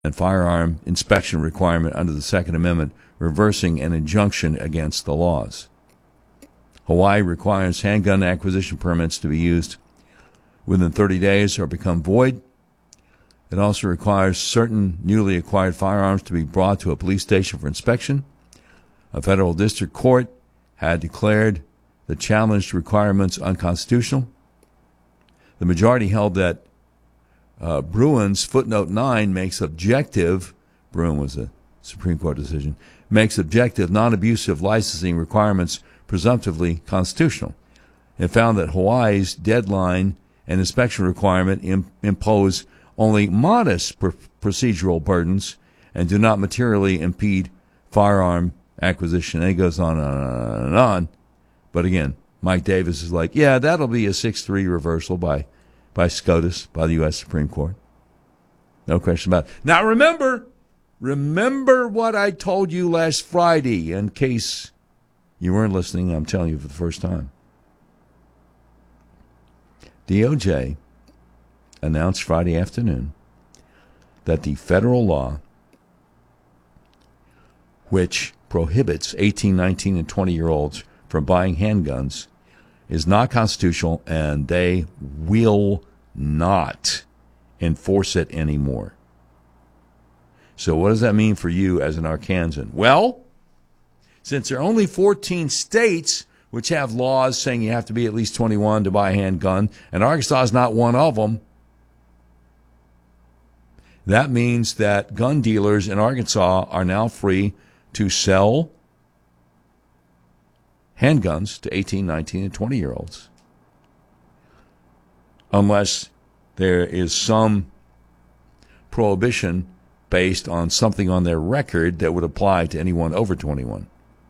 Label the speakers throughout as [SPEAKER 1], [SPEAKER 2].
[SPEAKER 1] and firearm inspection requirement under the Second Amendment, reversing an injunction against the laws. Hawaii requires handgun acquisition permits to be used within 30 days or become void. It also requires certain newly acquired firearms to be brought to a police station for inspection. A federal district court had declared the challenged requirements unconstitutional. The majority held that Bruin's footnote 9 makes objective, Bruin was a Supreme Court decision, makes objective non-abusive licensing requirements presumptively constitutional. It found that Hawaii's deadline and inspection requirement impose only modest procedural burdens and do not materially impede firearm acquisition. And it goes on and on. But again, Mike Davis is like, yeah, that'll be a 6-3 reversal by SCOTUS, by the U.S. Supreme Court. No question about it. Now remember what I told you last Friday, in case you weren't listening. I'm telling you for the first time. DOJ announced Friday afternoon that the federal law, which prohibits 18, 19, and 20-year-olds from buying handguns, is not constitutional, and they will not enforce it anymore. So what does that mean for you as an Arkansan? Well, since there are only 14 states which have laws saying you have to be at least 21 to buy a handgun, and Arkansas is not one of them, that means that gun dealers in Arkansas are now free to sell handguns to 18, 19, and 20-year-olds. Unless there is some prohibition based on something on their record that would apply to anyone over 21.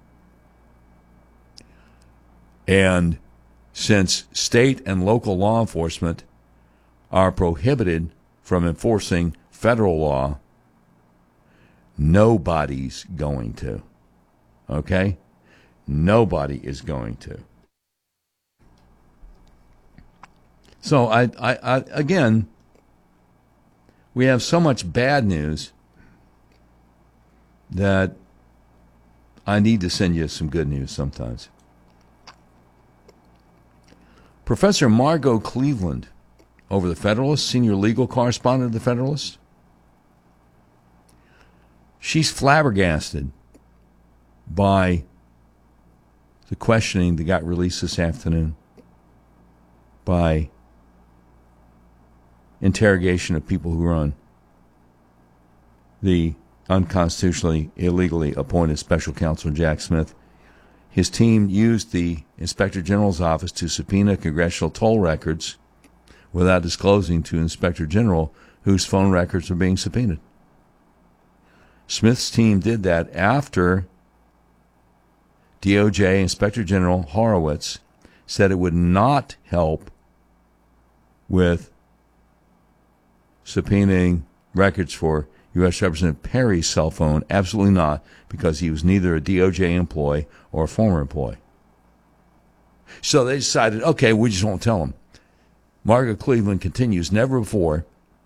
[SPEAKER 1] And since state and local law enforcement are prohibited from enforcing federal law, nobody's going to. Okay? Nobody is going to. So, I again, we have so much bad news that I need to send you some good news sometimes. Professor Margot Cleveland, over the Federalist, senior legal correspondent of the Federalist, she's flabbergasted by the questioning that got released this afternoon, by interrogation of people who run the unconstitutionally, illegally appointed special counsel Jack Smith. His team used the Inspector General's office to subpoena congressional toll records without disclosing to Inspector General whose phone records were being subpoenaed. Smith's team did that after DOJ Inspector General Horowitz said it would not help with subpoenaing records for U.S. Representative Perry's cell phone. Absolutely not, because he was neither a DOJ employee or a former employee. So they decided, okay, we just won't tell him. Margaret Cleveland continues, never before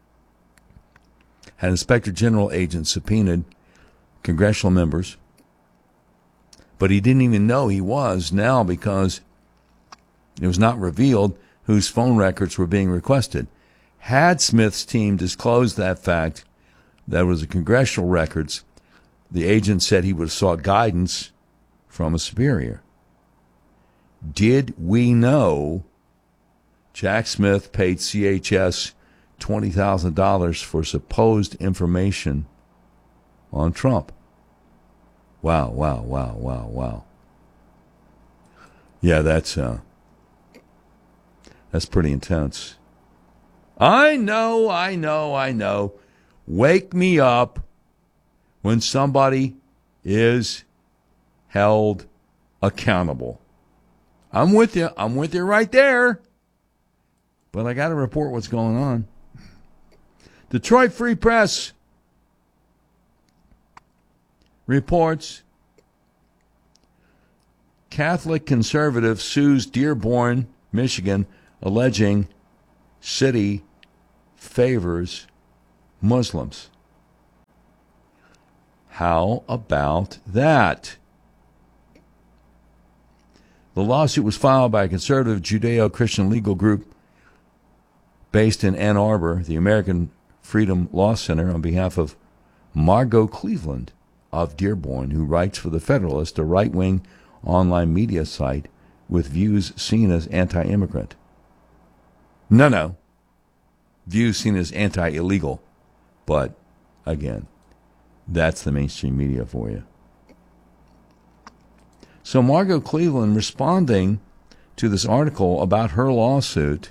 [SPEAKER 1] had Inspector General agents subpoenaed congressional members, but he didn't even know he was now because it was not revealed whose phone records were being requested. Had Smith's team disclosed that fact, that was the congressional records, the agent said he would have sought guidance from a superior. Did we know Jack Smith paid CHS $20,000 for supposed information on Trump? Wow, wow, wow, wow, wow. Yeah, that's pretty intense. I know. Wake me up when somebody is held accountable. I'm with you right there. But I got to report what's going on. Detroit Free Press reports Catholic conservative sues Dearborn, Michigan, alleging city favors Muslims. How about that? The lawsuit was filed by a conservative Judeo-Christian legal group based in Ann Arbor, the American Freedom Law Center, on behalf of Margot Cleveland of Dearborn, who writes for The Federalist, a right-wing online media site with views seen as anti-immigrant. No. Views seen as anti-illegal. But, again, that's the mainstream media for you. So Margot Cleveland, responding to this article about her lawsuit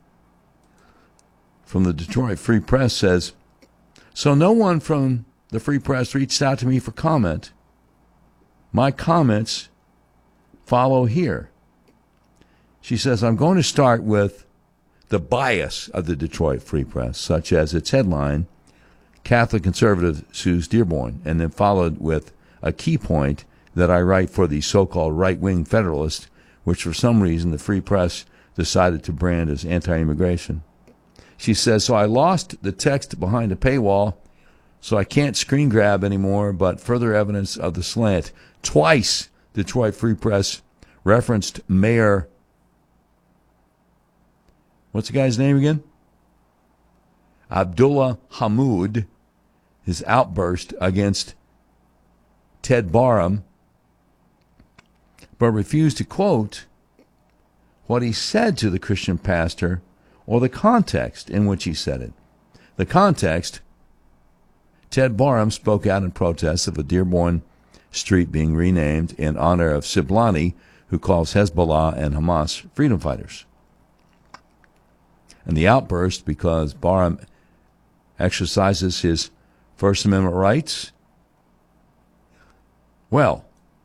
[SPEAKER 1] from the Detroit Free Press, says, so no one from the Free Press reached out to me for comment. My comments follow here. She says, I'm going to start with the bias of the Detroit Free Press, such as its headline, Catholic conservative sues Dearborn, and then followed with a key point that I write for the so-called right-wing Federalist, which for some reason the Free Press decided to brand as anti-immigration. She says, so I lost the text behind a paywall, so I can't screen grab anymore, but further evidence of the slant. Twice, Detroit Free Press referenced Mayor, what's the guy's name again? Abdullah Hammoud, his outburst against Ted Barham, but refused to quote what he said to the Christian pastor or the context in which he said it. The context, Ted Barham spoke out in protest of a Dearborn street being renamed in honor of Siblani, who calls Hezbollah and Hamas freedom fighters. And the outburst, because Barham exercises his First Amendment rights. Well,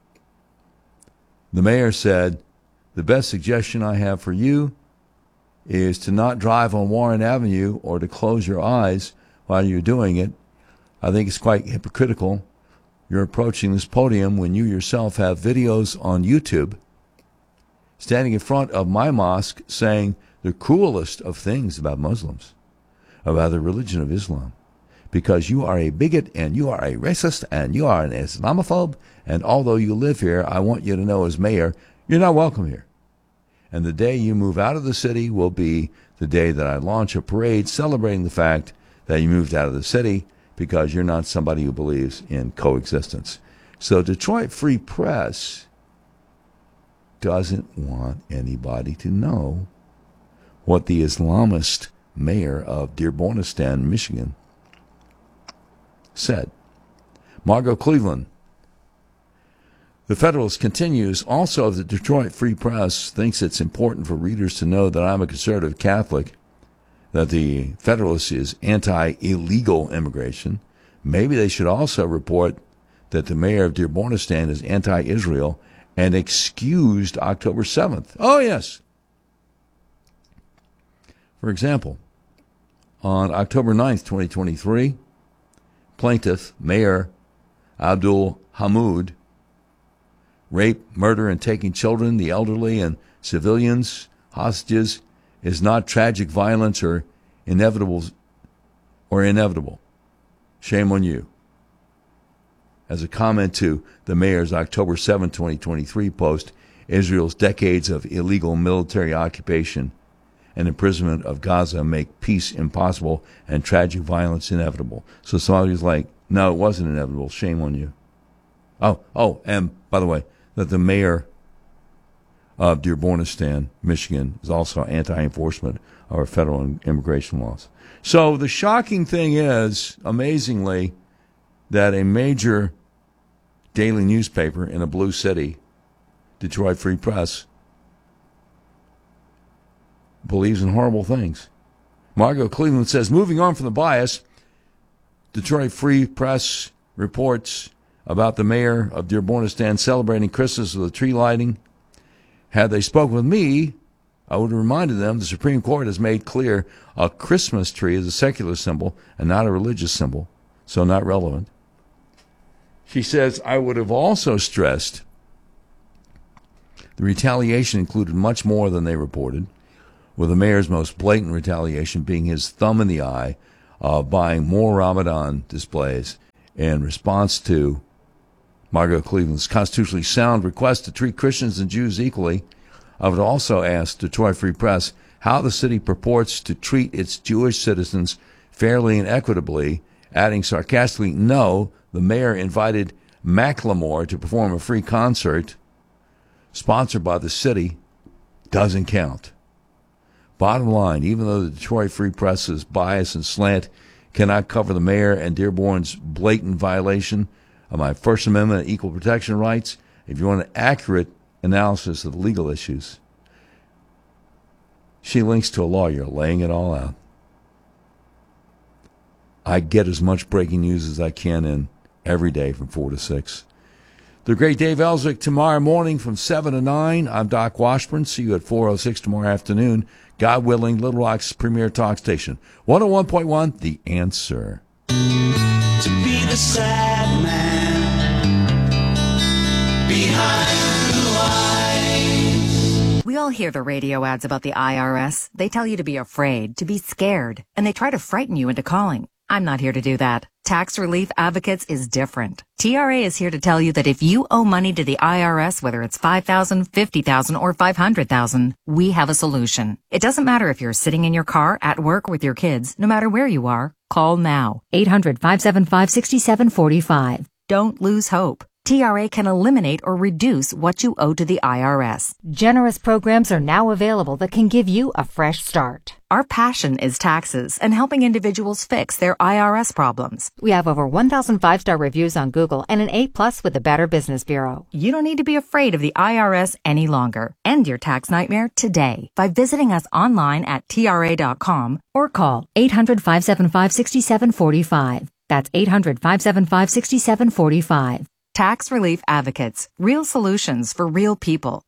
[SPEAKER 1] the mayor said, the best suggestion I have for you is to not drive on Warren Avenue or to close your eyes while you're doing it. I think it's quite hypocritical. You're approaching this podium when you yourself have videos on YouTube standing in front of my mosque saying the cruelest of things about Muslims, about the religion of Islam, because you are a bigot and you are a racist and you are an Islamophobe, and although you live here, I want you to know as mayor, you're not welcome here. And the day you move out of the city will be the day that I launch a parade celebrating the fact that you moved out of the city because you're not somebody who believes in coexistence. So Detroit Free Press doesn't want anybody to know what the Islamist mayor of Dearbornistan, Michigan, said. Margot Cleveland. The Federalist continues, also the Detroit Free Press thinks it's important for readers to know that I'm a conservative Catholic, that the Federalist is anti-illegal immigration. Maybe they should also report that the mayor of Dearbornistan is anti-Israel and excused October 7th. Oh, yes. For example, on October 9th, 2023, plaintiff, Mayor Abdul Hammoud, rape, murder, and taking children, the elderly, and civilians, hostages, is not tragic violence or inevitable. Shame on you. As a comment to the mayor's October 7, 2023 post, Israel's decades of illegal military occupation and imprisonment of Gaza make peace impossible and tragic violence inevitable. So somebody's like, no, it wasn't inevitable. Shame on you. Oh, and by the way, that the mayor of Dearbornistan, Michigan, is also anti-enforcement of our federal immigration laws. So the shocking thing is, amazingly, that a major daily newspaper in a blue city, Detroit Free Press, believes in horrible things. Margot Cleveland says, moving on from the bias, Detroit Free Press reports about the mayor of Dearbornistan celebrating Christmas with a tree lighting. Had they spoken with me, I would have reminded them the Supreme Court has made clear a Christmas tree is a secular symbol and not a religious symbol, so not relevant. She says, I would have also stressed the retaliation included much more than they reported, with the mayor's most blatant retaliation being his thumb in the eye of buying more Ramadan displays in response to Margot Cleveland's constitutionally sound request to treat Christians and Jews equally. I would also ask Detroit Free Press how the city purports to treat its Jewish citizens fairly and equitably, adding sarcastically, no, the mayor invited Macklemore to perform a free concert sponsored by the city. Doesn't count. Bottom line, even though the Detroit Free Press's bias and slant cannot cover the mayor and Dearborn's blatant violation of my First Amendment equal protection rights, if you want an accurate analysis of the legal issues, she links to a lawyer laying it all out. I get as much breaking news as I can in every day from 4 to 6. The great Dave Ellswick tomorrow morning from 7 to 9. I'm Doc Washburn. See you at 4:06 tomorrow afternoon. God willing, Little Rock's premier talk station. 101.1, The Answer.
[SPEAKER 2] To be the sad man behind blue eyes.
[SPEAKER 3] We all hear the radio ads about the IRS. They tell you to be afraid, to be scared, and they try to frighten you into calling. I'm not here to do that. Tax Relief Advocates is different. TRA is here to tell you that if you owe money to the IRS, whether it's $5,000, $50,000, or $500,000, we have a solution. It doesn't matter if you're sitting in your car, at work, with your kids, no matter where you are, call now. 800-575-6745. Don't lose hope. TRA can eliminate or reduce what you owe to the IRS.
[SPEAKER 4] Generous programs are now available that can give you a fresh start.
[SPEAKER 3] Our passion is taxes and helping individuals fix their IRS problems.
[SPEAKER 4] We have over 1,000 five-star reviews on Google and an A+ with the Better Business Bureau.
[SPEAKER 3] You don't need to be afraid of the IRS any longer. End your tax nightmare today by visiting us online at TRA.com
[SPEAKER 4] or call 800-575-6745. That's 800-575-6745.
[SPEAKER 3] Tax Relief Advocates. Real solutions for real people.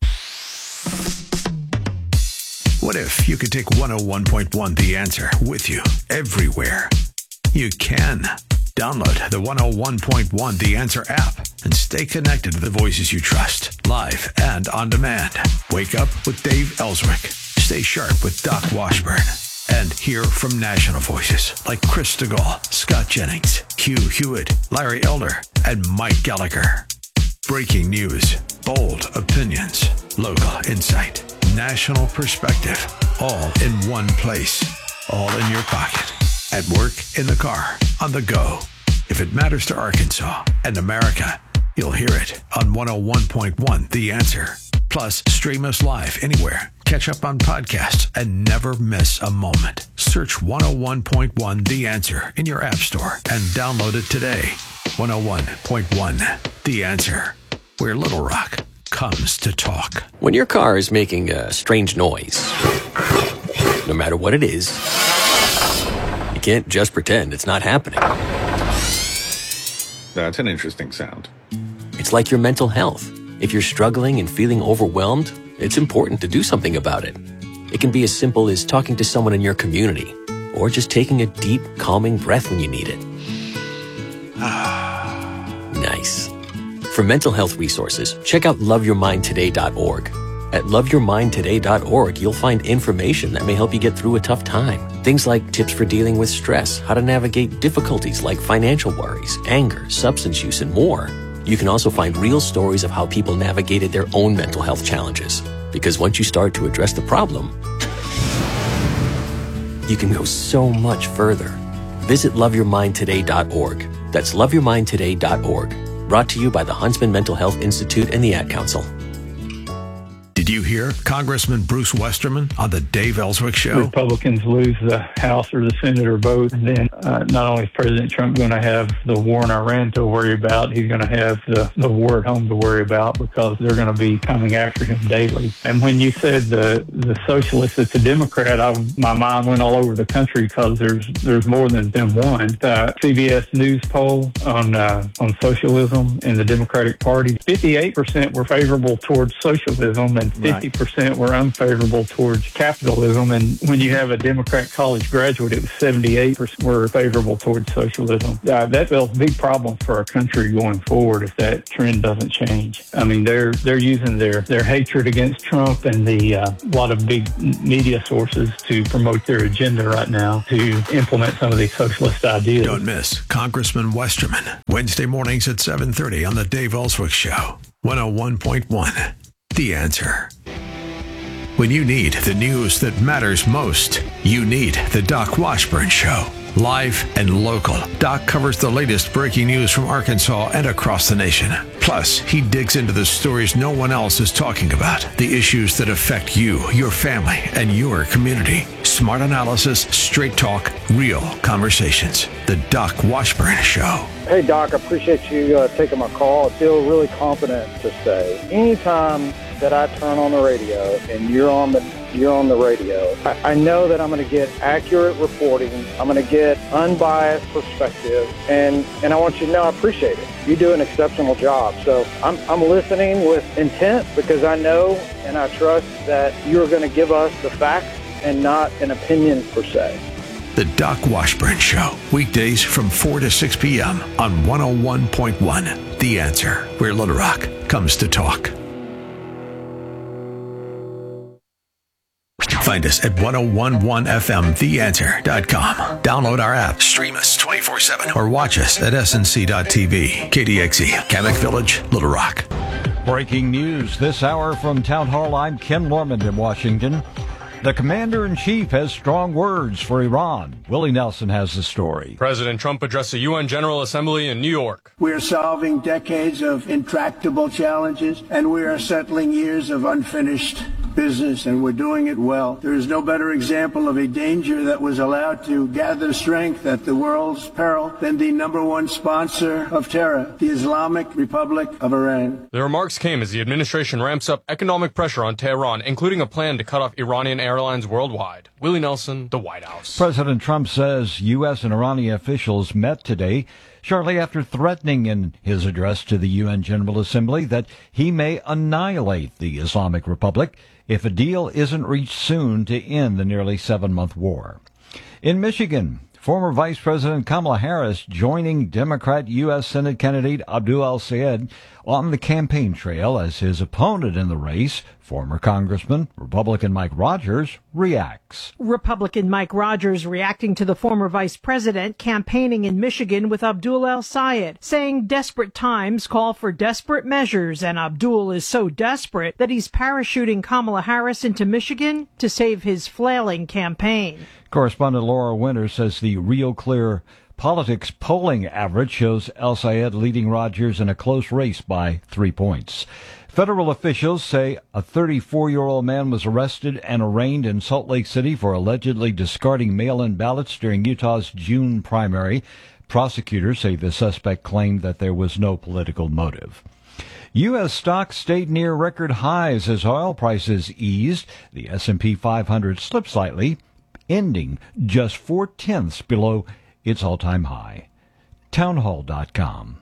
[SPEAKER 5] What if you could take 101.1 The Answer with you everywhere? You can. Download the 101.1 The Answer app and stay connected to the voices you trust, live and on demand. Wake up with Dave Ellswick. Stay sharp with Doc Washburn. And hear from national voices like Chris DeGaulle, Scott Jennings, Hugh Hewitt, Larry Elder, and Mike Gallagher. Breaking news, bold opinions, local insight, national perspective, all in one place, all in your pocket, at work, in the car, on the go. If it matters to Arkansas and America, you'll hear it on 101.1 The Answer. Plus, stream us live anywhere. Catch up on podcasts and never miss a moment. Search 101.1 The Answer in your app store and download it today. 101.1 The Answer, where Little Rock comes to talk.
[SPEAKER 6] When your car is making a strange noise, no matter what it is, you can't just pretend it's not happening.
[SPEAKER 7] That's an interesting sound.
[SPEAKER 6] It's like your mental health. If you're struggling and feeling overwhelmed, it's important to do something about it. It can be as simple as talking to someone in your community, or just taking a deep, calming breath when you need it. Nice. For mental health resources, check out loveyourmindtoday.org. At loveyourmindtoday.org, you'll find information that may help you get through a tough time. Things like tips for dealing with stress, how to navigate difficulties like financial worries, anger, substance use, and more. You can also find real stories of how people navigated their own mental health challenges. Because once you start to address the problem, you can go so much further. Visit loveyourmindtoday.org. That's loveyourmindtoday.org. Brought to you by the Huntsman Mental Health Institute and the Ad Council.
[SPEAKER 5] Did you hear Congressman Bruce Westerman on the Dave Ellswick Show?
[SPEAKER 8] Republicans lose the House or the Senate or both, and then not only is President Trump going to have the war in Iran to worry about, he's going to have the war at home to worry about, because they're going to be coming after him daily. And when you said the socialist that's a Democrat, my mind went all over the country, because there's more than one. CBS News poll on socialism in the Democratic Party, 58% were favorable towards socialism, and 50% were unfavorable towards capitalism. And when you have a Democrat college graduate, it was 78% were favorable towards socialism. That's a big problem for our country going forward if that trend doesn't change. I mean, they're using their hatred against Trump and the lot of big media sources to promote their agenda right now to implement some of these socialist ideas.
[SPEAKER 5] Don't miss Congressman Westerman, Wednesday mornings at 7:30 on the Dave Ellswick Show. 101.1, The Answer. When you need the news that matters most, you need the Doc Washburn Show. Live and local, Doc covers the latest breaking news from Arkansas and across the nation. Plus, he digs into the stories no one else is talking about, the issues that affect you, your family, and your community. Smart analysis, straight talk, real conversations. The Doc Washburn Show.
[SPEAKER 7] Hey, Doc, I appreciate you taking my call. I feel really confident to say anytime that I turn on the radio and you're on the radio, I know that I'm going to get accurate reporting. I'm going to get unbiased perspective, and I want you to know I appreciate it. You do an exceptional job. So I'm listening with intent because I know and I trust that you're going to give us the facts and not an opinion per se.
[SPEAKER 5] The Doc Washburn Show, weekdays from 4 to 6 p.m. on 101.1 The Answer, where Little Rock comes to talk. Find us at 1011fmtheanswer.com. Download our app, stream us 24/7, or watch us at snc.tv. KDXE, Kamek Village, Little Rock.
[SPEAKER 9] Breaking news this hour from Town Hall. I'm Ken Lorman in Washington. The commander-in-chief has strong words for Iran. Willie Nelson has the story.
[SPEAKER 10] President Trump addressed the UN General Assembly in New York.
[SPEAKER 11] We are solving decades of intractable challenges, and we are settling years of unfinished business, and we're doing it well. There is no better example of a danger that was allowed to gather strength at the world's peril than the number one sponsor of terror, the Islamic Republic of Iran.
[SPEAKER 10] The remarks came as the administration ramps up economic pressure on Tehran, including a plan to cut off Iranian airlines worldwide. Willie Nelson, the White House.
[SPEAKER 9] President Trump says U.S. and Iranian officials met today shortly after threatening in his address to the UN General Assembly that he may annihilate the Islamic Republic if a deal isn't reached soon to end the nearly 7-month war. In Michigan, former Vice President Kamala Harris joining Democrat U.S. Senate candidate Abdul El-Sayed on the campaign trail as his opponent in the race, former Congressman Republican Mike Rogers, reacts.
[SPEAKER 12] Republican Mike Rogers reacting to the former vice president campaigning in Michigan with Abdul El-Sayed, saying desperate times call for desperate measures, and Abdul is so desperate that he's parachuting Kamala Harris into Michigan to save his flailing campaign.
[SPEAKER 9] Correspondent Laura Winter says the Real Clear Politics polling average shows El-Sayed leading Rogers in a close race by 3 points. Federal officials say a 34-year-old man was arrested and arraigned in Salt Lake City for allegedly discarding mail-in ballots during Utah's June primary. Prosecutors say the suspect claimed that there was no political motive. U.S. stocks stayed near record highs as oil prices eased. The S&P 500 slipped slightly, ending just 0.4 below its all-time high. Townhall.com.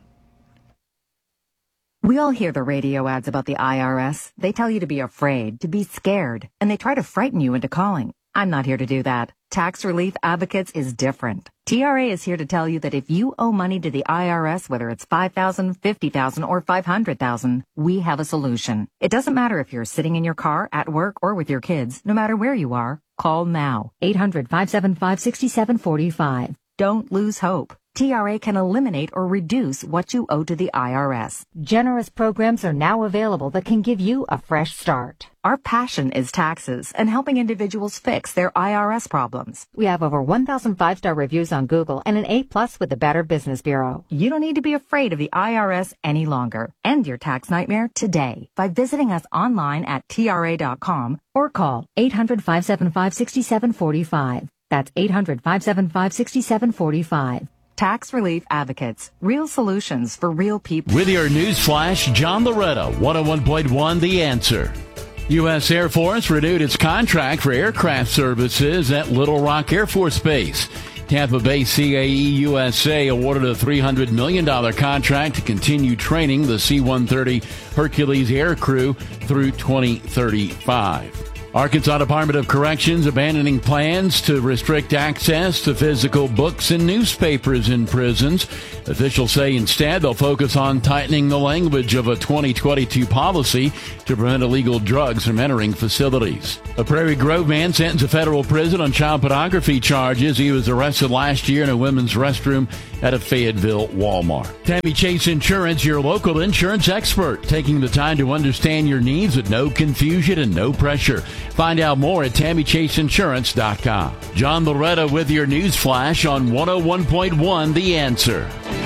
[SPEAKER 3] We all hear the radio ads about the IRS. They tell you to be afraid, to be scared, and they try to frighten you into calling. I'm not here to do that. Tax Relief Advocates is different. TRA is here to tell you that if you owe money to the IRS, whether it's $5,000, $50,000, or $500,000, we have a solution. It doesn't matter if you're sitting in your car, at work, or with your kids. No matter where you are, call now. 800-575-6745. Don't lose hope. TRA can eliminate or reduce what you owe to the IRS.
[SPEAKER 4] Generous programs are now available that can give you a fresh start.
[SPEAKER 3] Our passion is taxes and helping individuals fix their IRS problems.
[SPEAKER 4] We have over 1,000 5-star reviews on Google and an A+ with the Better Business Bureau.
[SPEAKER 3] You don't need to be afraid of the IRS any longer. End your tax nightmare today by visiting us online at TRA.com or call 800-575-6745. That's 800-575-6745. Tax Relief Advocates. Real solutions for real people.
[SPEAKER 13] With your news flash, John Loretta, 101.1 The Answer. U.S. Air Force renewed its contract for aircraft services at Little Rock Air Force Base. Tampa Bay CAE USA awarded a $300 million contract to continue training the C-130 Hercules air crew through 2035. Arkansas Department of Corrections abandoning plans to restrict access to physical books and newspapers in prisons. Officials say instead they'll focus on tightening the language of a 2022 policy to prevent illegal drugs from entering facilities. A Prairie Grove man sentenced to federal prison on child pornography charges. He was arrested last year in a women's restroom at a Fayetteville Walmart. Tammy Chase Insurance, your local insurance expert, taking the time to understand your needs with no confusion and no pressure. Find out more at TammyChaseInsurance.com. John Loretta with your news flash on 101.1 The Answer.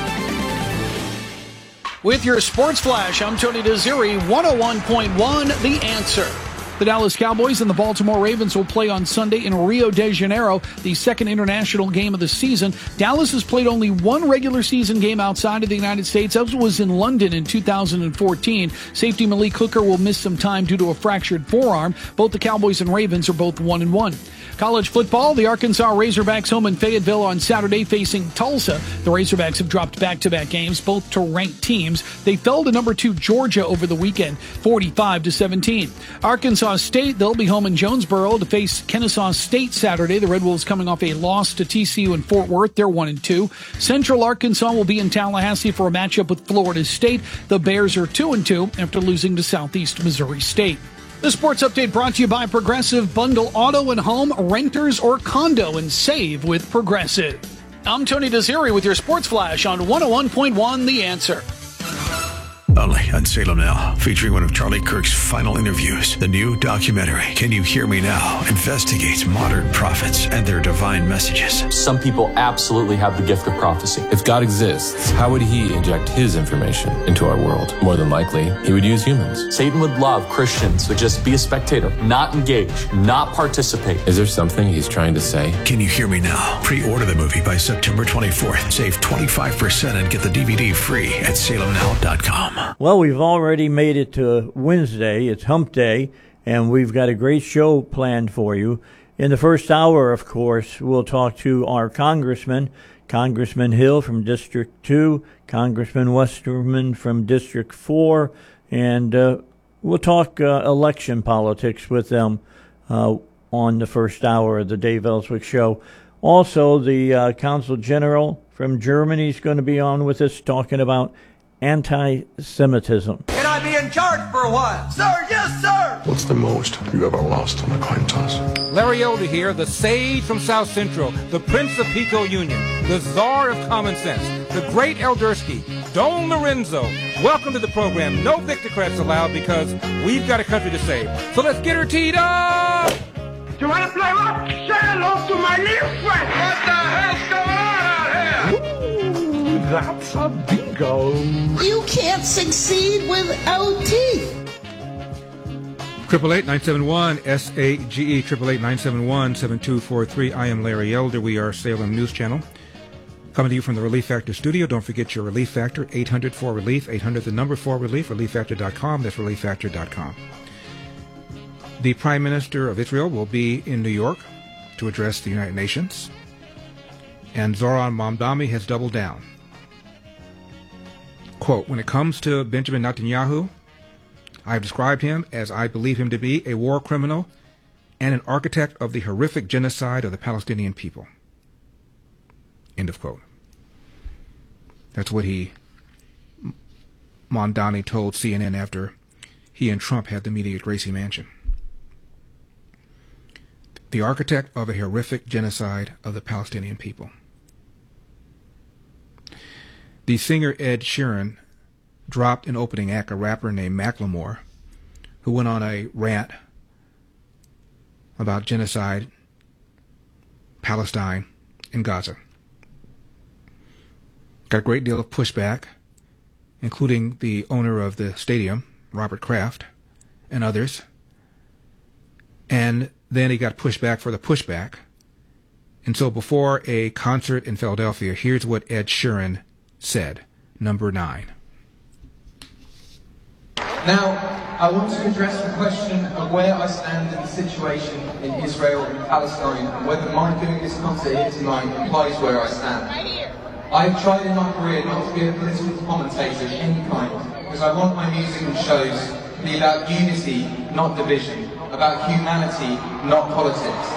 [SPEAKER 14] With your sports flash, I'm Tony Desiri, 101.1 The Answer. The Dallas Cowboys and the Baltimore Ravens will play on Sunday in Rio de Janeiro, the second international game of the season. Dallas has played only one regular season game outside of the United States. That was in London in 2014. Safety Malik Hooker will miss some time due to a fractured forearm. Both the Cowboys and Ravens are both 1-1. College football, the Arkansas Razorbacks home in Fayetteville on Saturday facing Tulsa. The Razorbacks have dropped back-to-back games, both to ranked teams. They fell to number 2 Georgia over the weekend, 45-17. Arkansas State, they'll be home in Jonesboro to face Kennesaw State Saturday. The Red Wolves coming off a loss to TCU in Fort Worth. They're 1-2. Central Arkansas will be in Tallahassee for a matchup with Florida State. The Bears are 2-2 after losing to Southeast Missouri State. The sports update brought to you by Progressive. Bundle auto and home, renters, or condo and save with Progressive. I'm Tony Desiri with your sports flash on 101.1 The Answer.
[SPEAKER 5] Only on Salem Now, featuring one of Charlie Kirk's final interviews. The new documentary, Can You Hear Me Now?, investigates modern prophets and their divine messages.
[SPEAKER 15] Some people absolutely have the gift of prophecy.
[SPEAKER 16] If God exists, how would he inject his information into our world? More than likely, he would use humans.
[SPEAKER 15] Satan would love Christians to just be a spectator, not engage, not participate.
[SPEAKER 16] Is there something he's trying to say?
[SPEAKER 5] Can You Hear Me Now? Pre-order the movie by September 24th. Save 25% and get the DVD free at salemnow.com.
[SPEAKER 17] Well, we've already made it to Wednesday. It's Hump Day, and we've got a great show planned for you. In the first hour, of course, we'll talk to our congressman, Congressman Hill from District 2, Congressman Westerman from District 4, and we'll talk election politics with them on the first hour of the Dave Ellswick Show. Also, the Consul General from Germany is going to be on with us talking about anti-Semitism.
[SPEAKER 18] Can I be in charge for a while? Sir, yes, sir!
[SPEAKER 19] What's the most you ever lost on a coin toss?
[SPEAKER 20] Larry Elder here, the sage from South Central, the Prince of Pico Union, the czar of common sense, the great Eldersky, Don Lorenzo. Welcome to the program. No Victocrats allowed because we've got a country to save. So let's get her teed up!
[SPEAKER 18] You want to play what? Say hello to my little friend! What the hell's going on out here?
[SPEAKER 20] Ooh, that's a bingo.
[SPEAKER 21] You can't succeed without teeth.
[SPEAKER 20] 888-971-SAGE, 888-971-7243. I am Larry Elder. We are Salem News Channel. Coming to you from the Relief Factor studio. Don't forget your Relief Factor, 800-4RELIEF, 800 the number 4RELIEF, relieffactor.com. That's relieffactor.com. The Prime Minister of Israel will be in New York to address the United Nations. And Zoran Mamdani has doubled down. Quote, when it comes to Benjamin Netanyahu, I have described him as I believe him to be a war criminal and an architect of the horrific genocide of the Palestinian people. End of quote. That's what Mamdani told CNN after he and Trump had the meeting at Gracie Mansion. The architect of a horrific genocide of the Palestinian people. The singer Ed Sheeran dropped an opening act, a rapper named Macklemore, who went on a rant about genocide, Palestine, and Gaza. Got a great deal of pushback, including the owner of the stadium, Robert Kraft, and others. And then he got pushback for the pushback. And so before a concert in Philadelphia, here's what Ed Sheeran said, number 9.
[SPEAKER 22] Now, I want to address the question of where I stand in the situation in Israel and Palestine, and whether my doing this concert here tonight implies where I stand. I've tried in my career not to be a political commentator of any kind, because I want my music and shows to be about unity, not division. about humanity, not politics.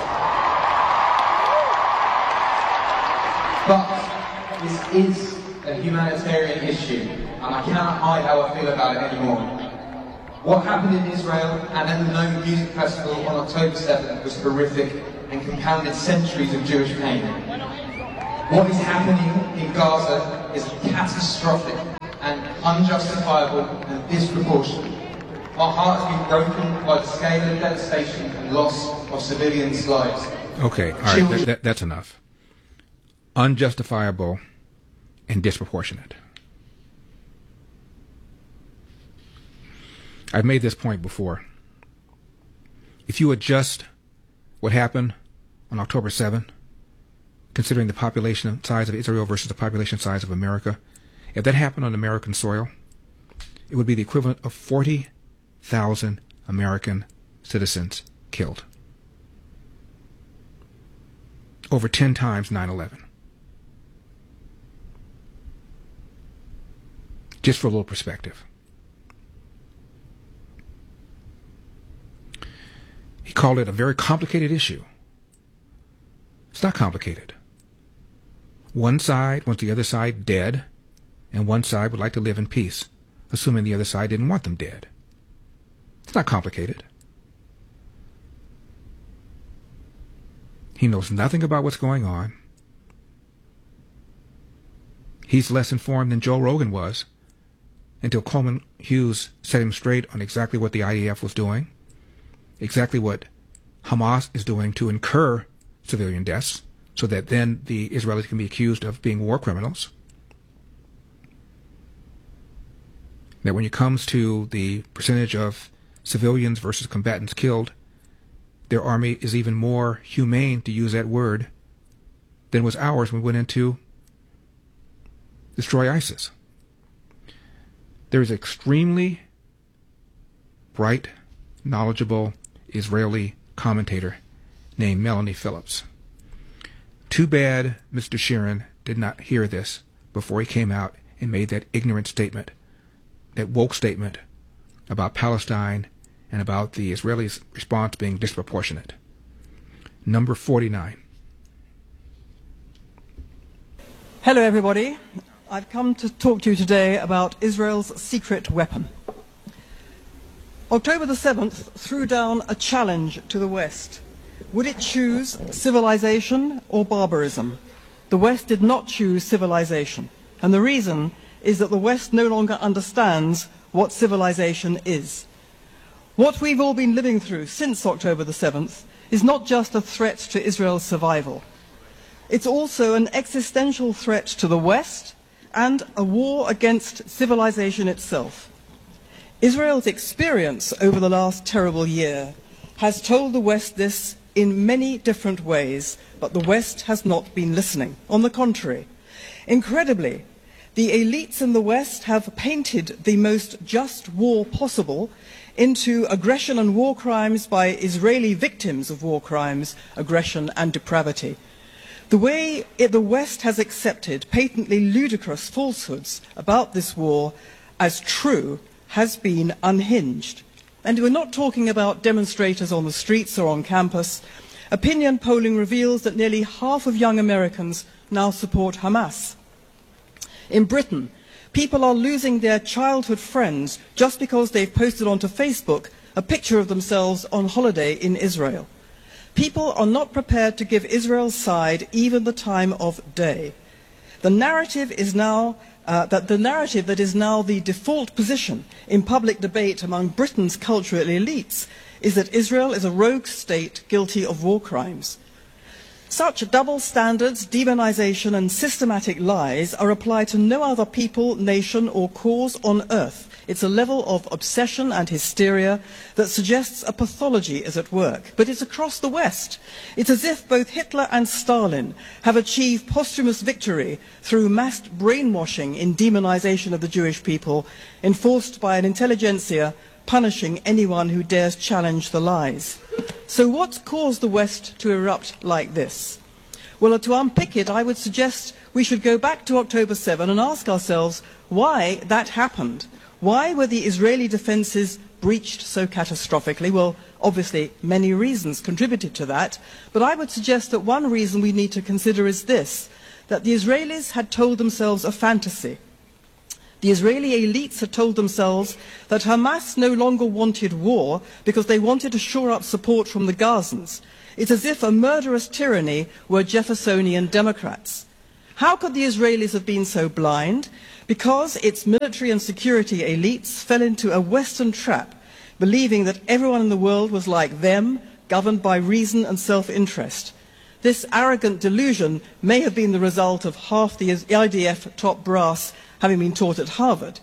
[SPEAKER 22] But this is a humanitarian issue, and I cannot hide how I feel about it anymore. What happened in Israel and at the Nome Music Festival on October 7th was horrific and compounded centuries of Jewish pain. What is happening in Gaza is catastrophic and unjustifiable and disproportionate. Our heart has been broken by the scale of devastation and loss of civilians' lives.
[SPEAKER 20] Okay, all right, that's enough. Unjustifiable and disproportionate. I've made this point before. If you adjust what happened on October 7th, considering the population size of Israel versus the population size of America, if that happened on American soil, it would be the equivalent of 40,000 American citizens killed. Over 10 times 9/11. Just for a little perspective. He called it a very complicated issue. It's not complicated. One side wants the other side dead, and one side would like to live in peace, assuming the other side didn't want them dead. It's not complicated. He knows nothing about what's going on. He's less informed than Joe Rogan was until Coleman Hughes set him straight on exactly what the IDF was doing, exactly what Hamas is doing to incur civilian deaths, so that then the Israelis can be accused of being war criminals. That when it comes to the percentage of civilians versus combatants killed, their army is even more humane, to use that word, than was ours when we went in to destroy ISIS. There is an extremely bright, knowledgeable Israeli commentator named Melanie Phillips. Too bad Mr. Sheeran did not hear this before he came out and made that ignorant statement, that woke statement about Palestine and about the Israelis' response being disproportionate. Number 49.
[SPEAKER 1] Hello, everybody. I've come to talk to you today about Israel's secret weapon. October the 7th threw down a challenge to the West. Would it choose civilization or barbarism? The West did not choose civilization. And the reason is that the West no longer understands what civilization is. What we've all been living through since October the 7th is not just a threat to Israel's survival. It's also an existential threat to the West and a war against civilization itself. Israel's experience over the last terrible year has told the West this in many different ways, but the West has not been listening. On the contrary, incredibly, the elites in the West have painted the most just war possible into aggression and war crimes by Israeli victims of war crimes, aggression and depravity. The way the West has accepted patently ludicrous falsehoods about this war as true has been unhinged. And we're not talking about demonstrators on the streets or on campus. Opinion polling reveals that nearly half of young Americans now support Hamas. In Britain, people are losing their childhood friends just because they've posted onto Facebook a picture of themselves on holiday in Israel. People are not prepared to give Israel's side even the time of day. The narrative is now that is now the default position in public debate among Britain's cultural elites is that Israel is a rogue state guilty of war crimes. Such double standards, demonization and systematic lies are applied to no other people, nation or cause on earth. It's a level of obsession and hysteria that suggests a pathology is at work. But it's across the West. It's as if both Hitler and Stalin have achieved posthumous victory through massed brainwashing in demonization of the Jewish people, enforced by an intelligentsia punishing anyone who dares challenge the lies. So what's caused the West to erupt like this? Well, to unpick it, I would suggest we should go back to October 7 and ask ourselves why that happened. Why were the Israeli defences breached so catastrophically? Well, obviously many reasons contributed to that, but I would suggest that one reason we need to consider is this, that the Israelis had told themselves a fantasy. The Israeli elites had told themselves that Hamas no longer wanted war because they wanted to shore up support from the Gazans. It's as if a murderous tyranny were Jeffersonian Democrats. How could the Israelis have been so blind? Because its military and security elites fell into a Western trap, believing that everyone in the world was like them, governed by reason and self-interest. This arrogant delusion may have been the result of half the IDF top brass having been taught at Harvard.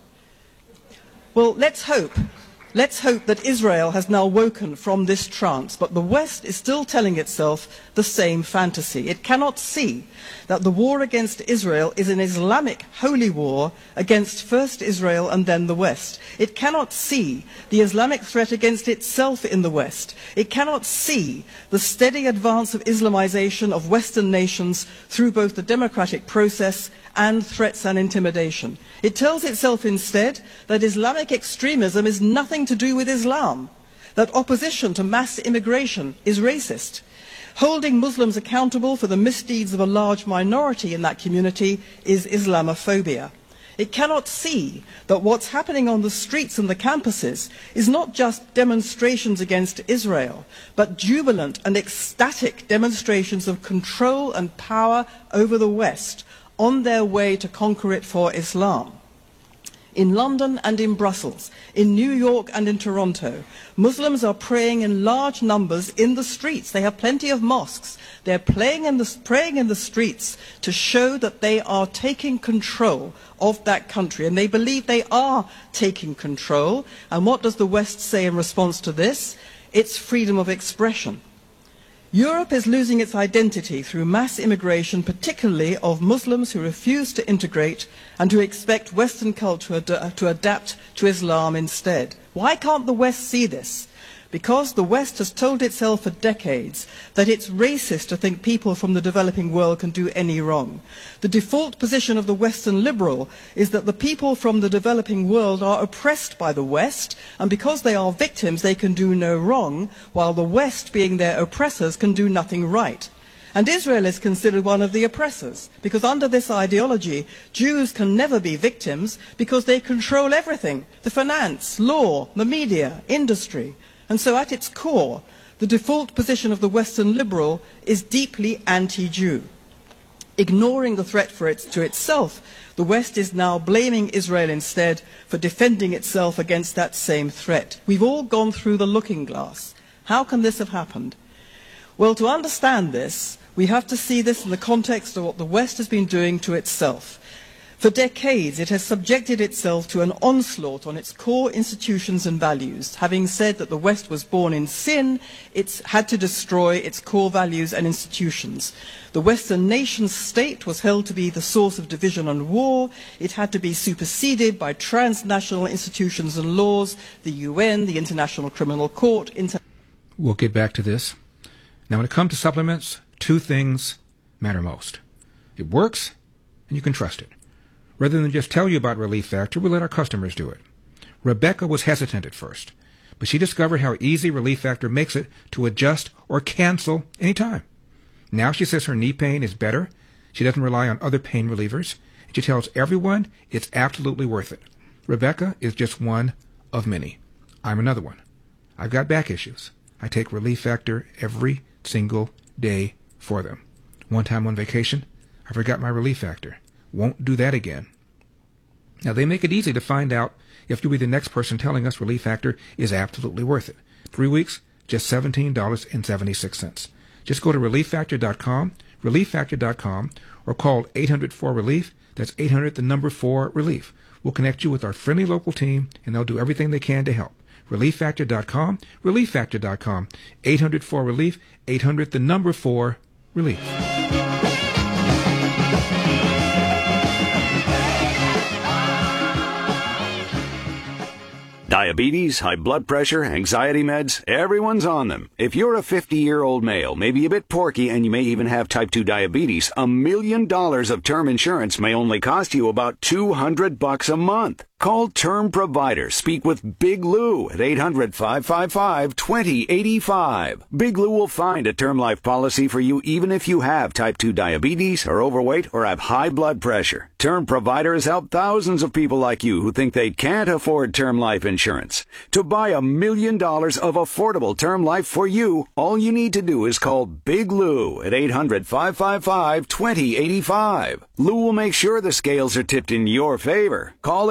[SPEAKER 1] Well, let's hope that Israel has now woken from this trance, but the West is still telling itself the same fantasy. It cannot see that the war against Israel is an Islamic holy war against first Israel and then the West. It cannot see the Islamic threat against itself in the West. It cannot see the steady advance of Islamization of Western nations through both the democratic process and threats and intimidation. It tells itself instead that Islamic extremism is nothing to do with Islam, that opposition to mass immigration is racist. Holding Muslims accountable for the misdeeds of a large minority in that community is Islamophobia. It cannot see that what's happening on the streets and the campuses is not just demonstrations against Israel, but jubilant and ecstatic demonstrations of control and power over the West, on their way to conquer it for Islam. In London and in Brussels, in New York and in Toronto, Muslims are praying in large numbers in the streets. They have plenty of mosques. They're praying in the streets to show that they are taking control of that country, and they believe they are taking control. And what does the West say in response to this? It's freedom of expression. Europe is losing its identity through mass immigration, particularly of Muslims who refuse to integrate and who expect Western culture to adapt to Islam instead. Why can't the West see this? Because the West has told itself for decades that it's racist to think people from the developing world can do any wrong. The default position of the Western liberal is that the people from the developing world are oppressed by the West, and because they are victims, they can do no wrong, while the West, being their oppressors, can do nothing right. And Israel is considered one of the oppressors, because under this ideology, Jews can never be victims because they control everything: the finance, law, the media, industry. And so at its core, the default position of the Western liberal is deeply anti-Jew. Ignoring the threat to itself, the West is now blaming Israel instead for defending itself against that same threat. We've all gone through the looking glass. How can this have happened? Well, to understand this, we have to see this in the context of what the West has been doing to itself. For decades, it has subjected itself to an onslaught on its core institutions and values. Having said that the West was born in sin, it's had to destroy its core values and institutions. The Western nation state was held to be the source of division and war. It had to be superseded by transnational institutions and laws, the UN, the International Criminal Court.
[SPEAKER 20] We'll get back to this. Now, when it comes to supplements, two things matter most. It works, and you can trust it. Rather than just tell you about Relief Factor, we let our customers do it. Rebecca was hesitant at first, but she discovered how easy Relief Factor makes it to adjust or cancel anytime. Now she says her knee pain is better. She doesn't rely on other pain relievers. And she tells everyone it's absolutely worth it. Rebecca is just one of many. I'm another one. I've got back issues. I take Relief Factor every single day for them. One time on vacation, I forgot my Relief Factor. Won't do that again. Now, they make it easy to find out if you'll be the next person telling us Relief Factor is absolutely worth it. 3 weeks, just $17.76. Just go to ReliefFactor.com, ReliefFactor.com, or call 800-4-RELIEF. That's 800-4-RELIEF. We'll connect you with our friendly local team, and they'll do everything they can to help. ReliefFactor.com, ReliefFactor.com, 800-4-RELIEF, 800-4-RELIEF.
[SPEAKER 2] Diabetes, high blood pressure, anxiety meds, everyone's on them. If you're a 50-year-old male, maybe a bit porky, and you may even have type 2 diabetes, $1 million of term insurance may only cost you about $200 a month. Call Term Provider. Speak with Big Lou at 800-555-2085. Big Lou will find a term life policy for you even if you have type 2 diabetes, are overweight, or have high blood pressure. Term Provider has helped thousands of people like you who think they can't afford term life insurance. To buy $1 million of affordable term life for you, all you need to do is call Big Lou at 800-555-2085. Lou will make sure the scales are tipped in your favor. Call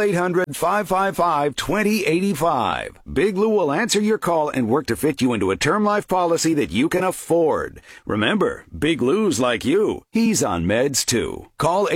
[SPEAKER 2] 800-555-2085. Big Lou will answer your call and work to fit you into a term life policy that you can afford. Remember, Big Lou's like you. He's on meds too. Call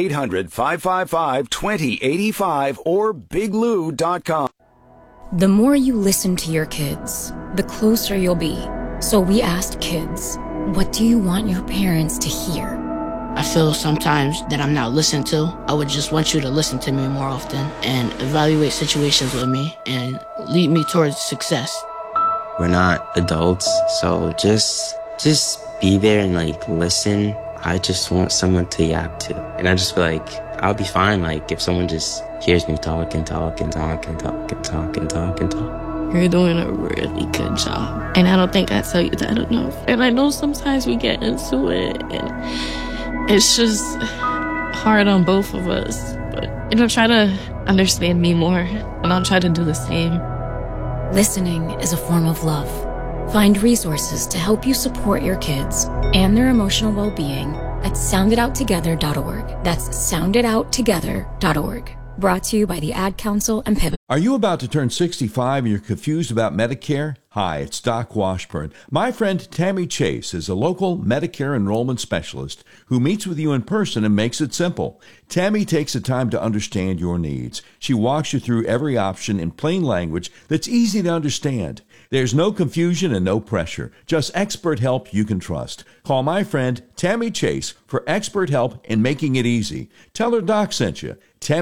[SPEAKER 2] 800-555-2085 or biglou.com.
[SPEAKER 6] The more you listen to your kids, the closer you'll be. So we asked kids, what do you want your parents to hear?
[SPEAKER 8] I feel sometimes that I'm not listened to. I would just want you to listen to me more often and evaluate situations with me and lead me towards success.
[SPEAKER 23] We're not adults, so just be there and listen. I just want someone to yap to. And I just feel like I'll be fine if someone just hears me talk and talk and talk and talk and talk and talk and talk.
[SPEAKER 24] You're doing a really good job. And I don't think I tell you that enough. And I know sometimes we get into it and it's just hard on both of us. But try to understand me more and I'll try to do the same.
[SPEAKER 6] Listening is a form of love. Find resources to help you support your kids and their emotional well-being at sounditouttogether.org. That's sounditouttogether.org. Brought to you by the Ad Council and Pivot.
[SPEAKER 25] Are you about to turn 65 and you're confused about Medicare? Hi, it's Doc Washburn. My friend Tammy Chase is a local Medicare enrollment specialist who meets with you in person and makes it simple. Tammy takes the time to understand your needs. She walks you through every option in plain language that's easy to understand. There's no confusion and no pressure, just expert help you can trust. Call my friend Tammy Chase for expert help in making it easy. Tell her Doc sent you.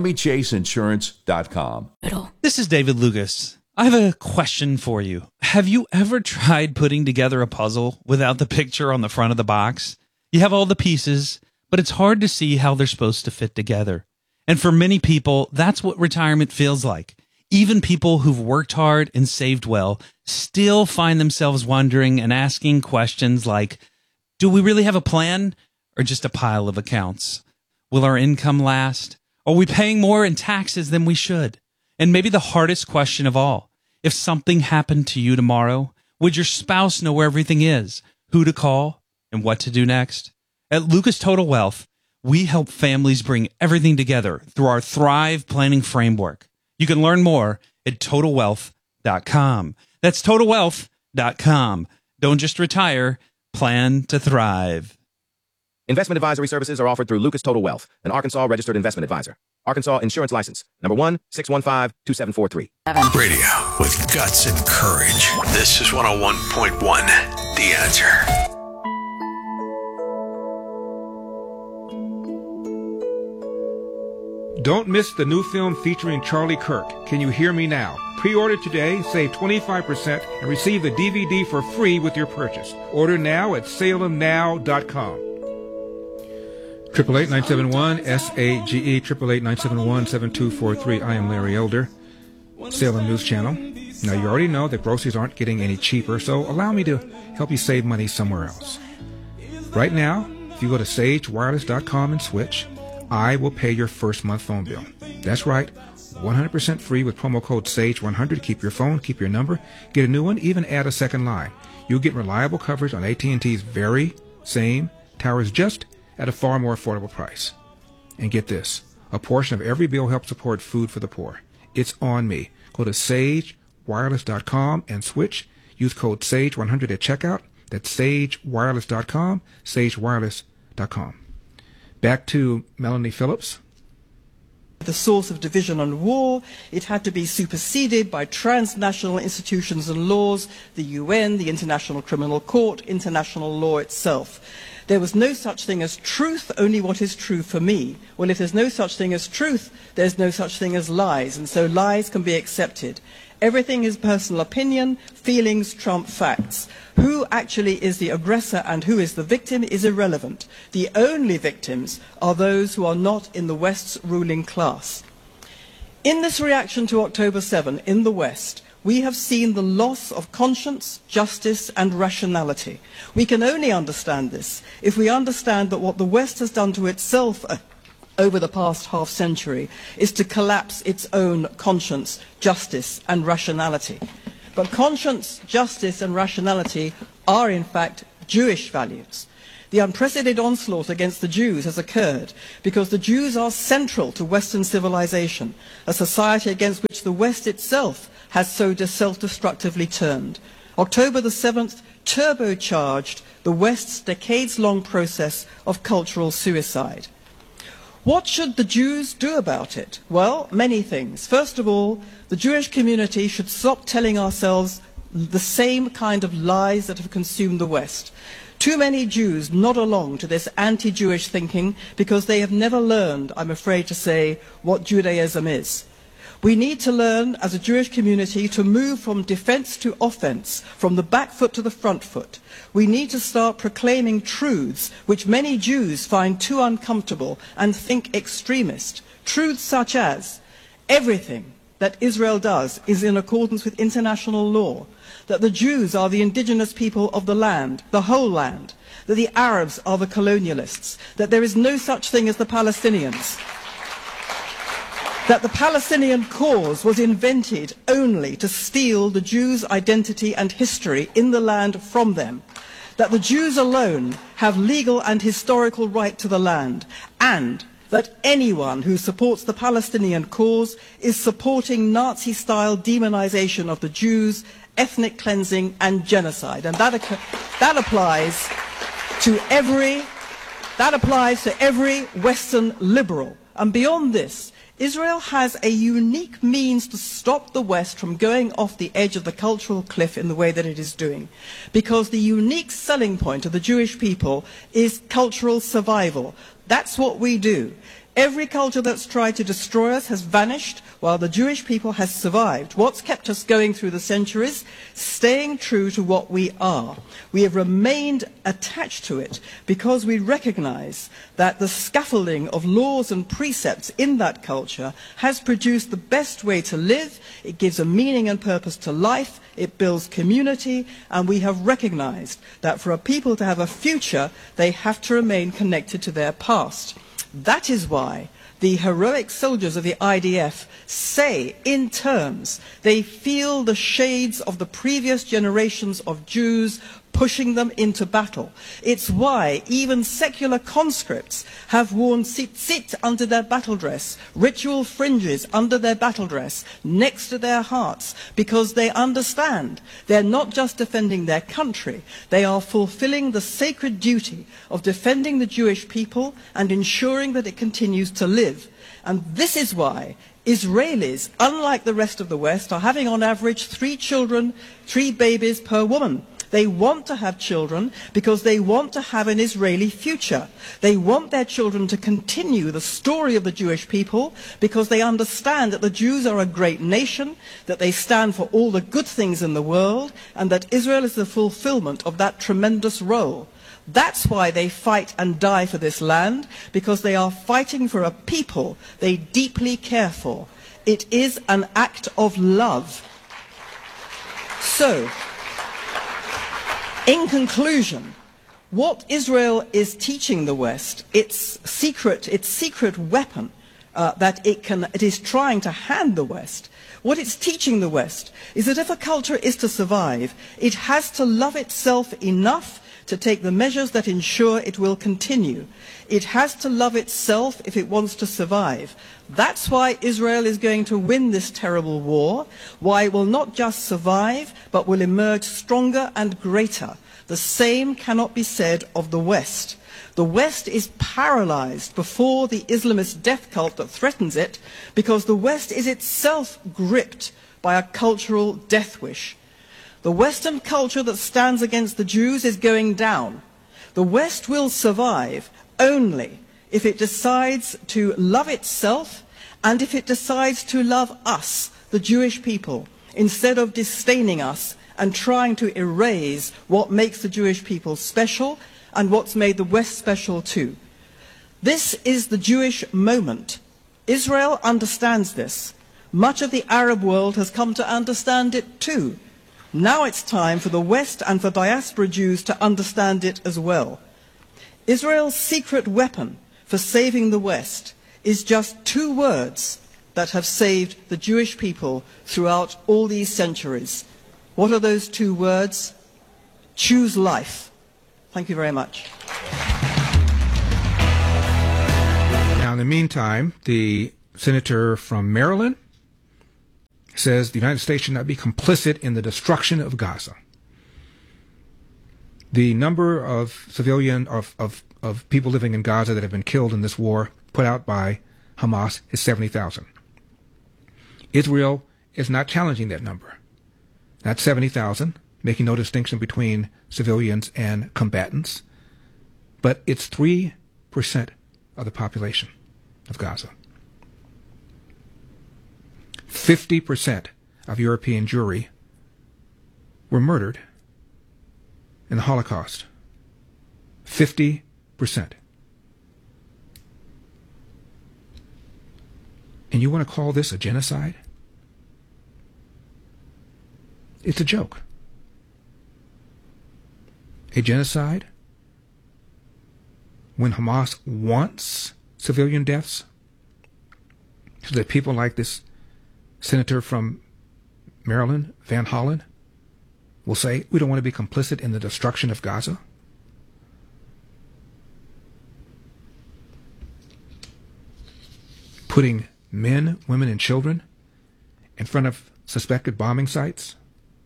[SPEAKER 25] TammyChaseInsurance.com.
[SPEAKER 26] This is David Lucas. I have a question for you. Have you ever tried putting together a puzzle without the picture on the front of the box? You have all the pieces, but it's hard to see how they're supposed to fit together. And for many people, that's what retirement feels like. Even people who've worked hard and saved well still find themselves wondering and asking questions like, do we really have a plan or just a pile of accounts? Will our income last? Are we paying more in taxes than we should? And maybe the hardest question of all, if something happened to you tomorrow, would your spouse know where everything is, who to call, and what to do next? At Lucas Total Wealth, we help families bring everything together through our Thrive Planning Framework. You can learn more at TotalWealth.com. That's TotalWealth.com. Don't just retire, plan to thrive.
[SPEAKER 27] Investment advisory services are offered through Lucas Total Wealth, an Arkansas registered investment advisor. Arkansas Insurance License, number 1-615-2743.
[SPEAKER 5] Radio with guts and courage. This is 101.1, The Answer.
[SPEAKER 20] Don't miss the new film featuring Charlie Kirk, Can You Hear Me Now? Pre-order today, save 25%, and receive the DVD for free with your purchase. Order now at salemnow.com. 888-971-SAGE, 888-971-7243. I am Larry Elder, Salem News Channel. Now, you already know that groceries aren't getting any cheaper, so allow me to help you save money somewhere else. Right now, if you go to sagewireless.com and switch, I will pay your first month phone bill. That's right, 100% free with promo code SAGE100. Keep your phone, keep your number, get a new one, even add a second line. You'll get reliable coverage on AT&T's very same towers just at a far more affordable price. And get this, a portion of every bill helps support food for the poor. It's on me. Go to sagewireless.com and switch. Use code SAGE100 at checkout. That's sagewireless.com, sagewireless.com. Back to Melanie Phillips.
[SPEAKER 1] The source of division and war, it had to be superseded by transnational institutions and laws, the UN, the International Criminal Court, international law itself. There was no such thing as truth, only what is true for me. Well, if there's no such thing as truth, there's no such thing as lies, and so lies can be accepted. Everything is personal opinion, feelings trump facts. Who actually is the aggressor and who is the victim is irrelevant. The only victims are those who are not in the West's ruling class. In this reaction to October 7 in the West, we have seen the loss of conscience, justice, and rationality. We can only understand this if we understand that what the West has done to itself over the past half century is to collapse its own conscience, justice, and rationality. But conscience, justice, and rationality are in fact Jewish values. The unprecedented onslaught against the Jews has occurred because the Jews are central to Western civilization, a society against which the West itself has so self-destructively turned. October the 7th turbocharged the West's decades-long process of cultural suicide. What should the Jews do about it? Well, many things. First of all, the Jewish community should stop telling ourselves the same kind of lies that have consumed the West. Too many Jews nod along to this anti-Jewish thinking because they have never learned, I'm afraid to say, what Judaism is. We need to learn as a Jewish community to move from defense to offense, from the back foot to the front foot. We need to start proclaiming truths which many Jews find too uncomfortable and think extremist. Truths such as everything that Israel does is in accordance with international law, that the Jews are the indigenous people of the land, the whole land, that the Arabs are the colonialists, that there is no such thing as the Palestinians, that the Palestinian cause was invented only to steal the Jews' identity and history in the land from them, that the Jews alone have legal and historical right to the land, and that anyone who supports the Palestinian cause is supporting Nazi-style demonization of the Jews, ethnic cleansing and genocide. And that applies to every Western liberal. And beyond this, Israel has a unique means to stop the West from going off the edge of the cultural cliff in the way that it is doing. Because the unique selling point of the Jewish people is cultural survival. That's what we do. Every culture that's tried to destroy us has vanished, while the Jewish people has survived. What's kept us going through the centuries? Staying true to what we are. We have remained attached to it because we recognize that the scaffolding of laws and precepts in that culture has produced the best way to live. It gives a meaning and purpose to life. It builds community, and we have recognized that for a people to have a future, they have to remain connected to their past. That is why the heroic soldiers of the IDF say in terms they feel the shades of the previous generations of Jews pushing them into battle. It's why even secular conscripts have worn tzitzit under their battle dress, ritual fringes under their battle dress, next to their hearts, because they understand they're not just defending their country, they are fulfilling the sacred duty of defending the Jewish people and ensuring that it continues to live. And this is why Israelis, unlike the rest of the West, are having on average 3 children, 3 babies per woman. They want to have children because they want to have an Israeli future. They want their children to continue the story of the Jewish people because they understand that the Jews are a great nation, that they stand for all the good things in the world, and that Israel is the fulfillment of that tremendous role. That's why they fight and die for this land, because they are fighting for a people they deeply care for. It is an act of love. So, in conclusion, what Israel is teaching the West, its secret weapon that it is trying to hand the West, what it's teaching the West is that if a culture is to survive, it has to love itself enough to take the measures that ensure it will continue. It has to love itself if it wants to survive. That's why Israel is going to win this terrible war, why it will not just survive, but will emerge stronger and greater. The same cannot be said of the West. The West is paralyzed before the Islamist death cult that threatens it, because the West is itself gripped by a cultural death wish. The Western culture that stands against the Jews is going down. The West will survive only if it decides to love itself and if it decides to love us, the Jewish people, instead of disdaining us and trying to erase what makes the Jewish people special and what's made the West special too. This is the Jewish moment. Israel understands this. Much of the Arab world has come to understand it too. Now it's time for the West and for diaspora Jews to understand it as well. Israel's secret weapon for saving the West is just 2 words that have saved the Jewish people throughout all these centuries. What are those 2 words? Choose life. Thank you very much.
[SPEAKER 20] Now, in the meantime, the senator from Maryland says the United States should not be complicit in the destruction of Gaza. The number of civilian, of people living in Gaza that have been killed in this war put out by Hamas is 70,000. Israel is not challenging that number. That's 70,000, making no distinction between civilians and combatants. But it's 3% of the population of Gaza. 50% of European Jewry were murdered in the Holocaust. 50%. And you want to call this a genocide? It's a joke. A genocide when Hamas wants civilian deaths so that people like this senator from Maryland, Van Hollen, will say, we don't want to be complicit in the destruction of Gaza? Putting men, women, and children in front of suspected bombing sites?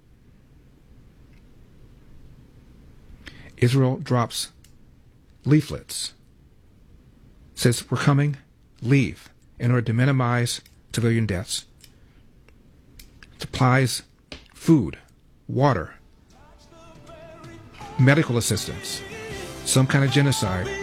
[SPEAKER 20] Israel drops leaflets, says, we're coming, leave, in order to minimize civilian deaths. Supplies food, water, medical assistance, some kind of genocide.